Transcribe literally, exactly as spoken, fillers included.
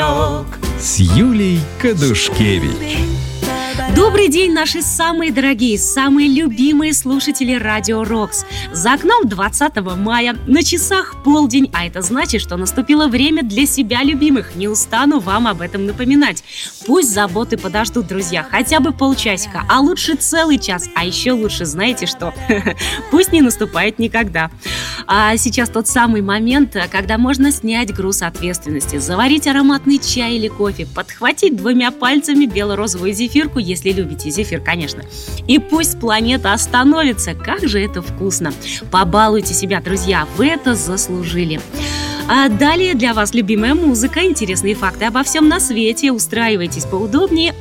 ветерок с Юлей Кадушкевич. Добрый день, наши самые дорогие, самые любимые слушатели Радио Рокс. За окном двадцатого мая, на часах полдень, а это значит, что наступило время для себя любимых. Не устану вам об этом напоминать. Пусть заботы подождут, друзья, хотя бы полчасика, а лучше целый час. А еще лучше, знаете что? Пусть не наступает никогда. А сейчас тот самый момент, когда можно снять груз ответственности, заварить ароматный чай или кофе, подхватить двумя пальцами бело-розовую зефирку, если любите зефир, конечно. И пусть планета остановится. Как же это вкусно! Побалуйте себя, друзья, вы это заслужили. А далее для вас любимая музыка, интересные факты обо всем на свете. Устраивайтесь поудобнее.